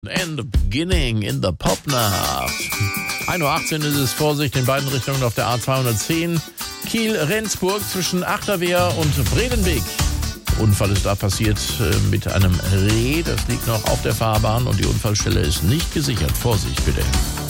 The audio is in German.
In the beginning, in the Popnacht. 1.18 Uhr ist es, Vorsicht in beiden Richtungen auf der A210. Kiel-Rendsburg zwischen Achterwehr und Bredenweg. Unfall ist da passiert mit einem Reh, das liegt noch auf der Fahrbahn und die Unfallstelle ist nicht gesichert. Vorsicht bitte.